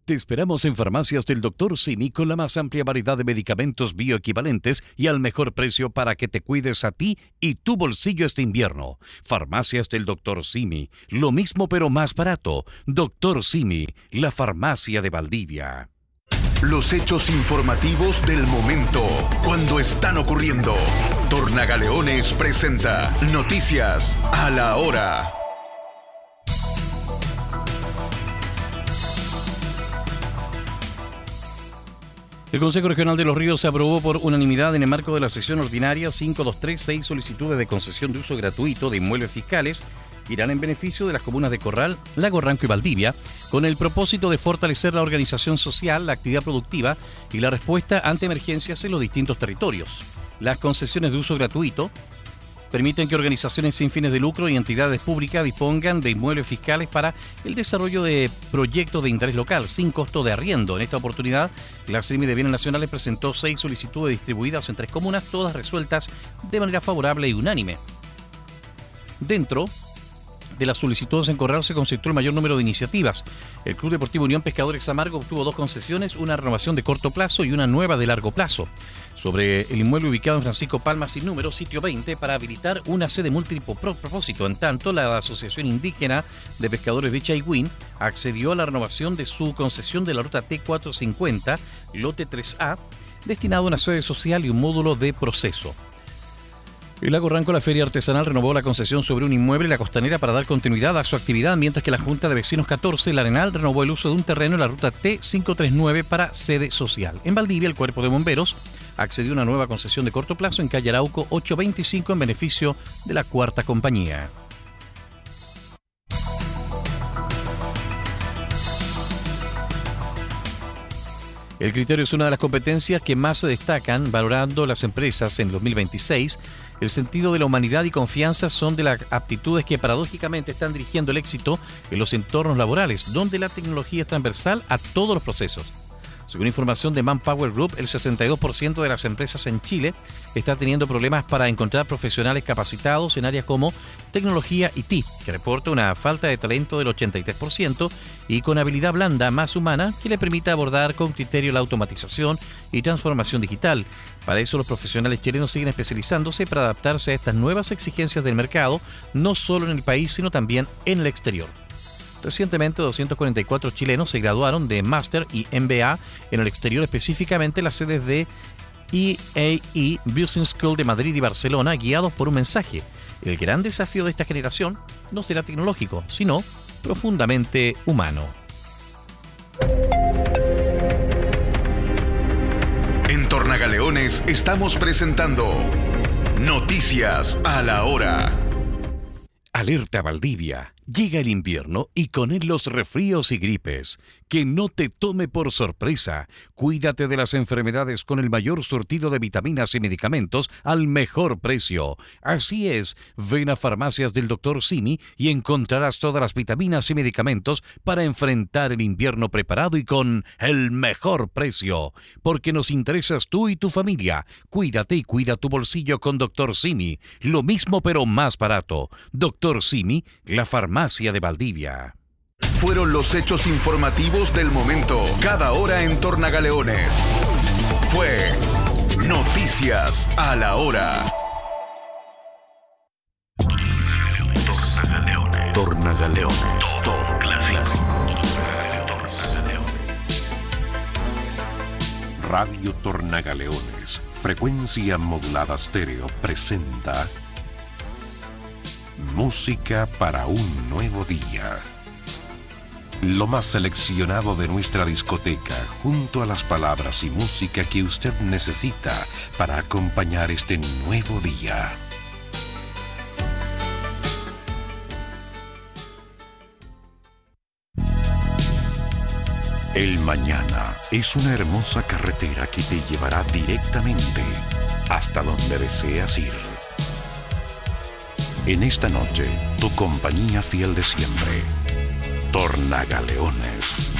Te esperamos en Farmacias del Dr. Simi con la más amplia variedad de medicamentos bioequivalentes y al mejor precio para que te cuides a ti y tu bolsillo este invierno. Farmacias del Dr. Simi, lo mismo pero más barato. Dr. Simi, la farmacia de Valdivia. Los hechos informativos del momento, cuando están ocurriendo. Tornagaleones presenta Noticias a la Hora. El Consejo Regional de Los Ríos aprobó por unanimidad en el marco de la sesión ordinaria 523 solicitudes de concesión de uso gratuito de inmuebles fiscales que irán en beneficio de las comunas de Corral, Lago Ranco y Valdivia, con el propósito de fortalecer la organización social, la actividad productiva y la respuesta ante emergencias en los distintos territorios. Las concesiones de uso gratuito permiten que organizaciones sin fines de lucro y entidades públicas dispongan de inmuebles fiscales para el desarrollo de proyectos de interés local sin costo de arriendo. En esta oportunidad, la CERMI de Bienes Nacionales presentó 6 solicitudes distribuidas en 3 comunas, todas resueltas de manera favorable y unánime. Dentro de las solicitudes en Corral se concentró el mayor número de iniciativas. El Club Deportivo Unión Pescadores Samargo obtuvo 2 concesiones, una renovación de corto plazo y una nueva de largo plazo. Sobre el inmueble ubicado en Francisco Palma sin número, sitio 20, para habilitar una sede múltiple propósito. En tanto, la Asociación Indígena de Pescadores de Chaiguín accedió a la renovación de su concesión de la ruta T450, lote 3A, destinado a una sede social y un módulo de proceso. El Lago Ranco, la Feria Artesanal, renovó la concesión sobre un inmueble en la Costanera para dar continuidad a su actividad, mientras que la Junta de Vecinos 14, el Arenal, renovó el uso de un terreno en la ruta T539 para sede social. En Valdivia, el Cuerpo de Bomberos accedió a una nueva concesión de corto plazo en calle Arauco 825 en beneficio de la cuarta compañía. El criterio es una de las competencias que más se destacan valorando las empresas en 2026. El sentido de la humanidad y confianza son de las aptitudes que paradójicamente están dirigiendo el éxito en los entornos laborales, donde la tecnología es transversal a todos los procesos. Según información de Manpower Group, el 62% de las empresas en Chile está teniendo problemas para encontrar profesionales capacitados en áreas como tecnología y TI, que reporta una falta de talento del 83% y con habilidad blanda más humana que le permita abordar con criterio la automatización y transformación digital. Para eso los profesionales chilenos siguen especializándose para adaptarse a estas nuevas exigencias del mercado, no solo en el país, sino también en el exterior. Recientemente, 244 chilenos se graduaron de Máster y MBA en el exterior, específicamente en las sedes de EAE Business School de Madrid y Barcelona, guiados por un mensaje. El gran desafío de esta generación no será tecnológico, sino profundamente humano. En Tornagaleones estamos presentando Noticias a la Hora. Alerta Valdivia. Llega el invierno y con él los resfríos y gripes. Que no te tome por sorpresa. Cuídate de las enfermedades con el mayor surtido de vitaminas y medicamentos al mejor precio. Así es, ven a Farmacias del Dr. Simi y encontrarás todas las vitaminas y medicamentos para enfrentar el invierno preparado y con el mejor precio. Porque nos interesas tú y tu familia. Cuídate y cuida tu bolsillo con Dr. Simi. Lo mismo pero más barato. Dr. Simi, la farmacia de Valdivia. Fueron los hechos informativos del momento, cada hora en Tornagaleones. Fue Noticias a la Hora. Tornagaleones, todo clásico. Radio Tornagaleones, frecuencia modulada estéreo, presenta Música para un nuevo día. Lo más seleccionado de nuestra discoteca, junto a las palabras y música que usted necesita para acompañar este nuevo día. El mañana es una hermosa carretera que te llevará directamente hasta donde deseas ir. En esta noche, tu compañía fiel de siempre, Tornagaleones.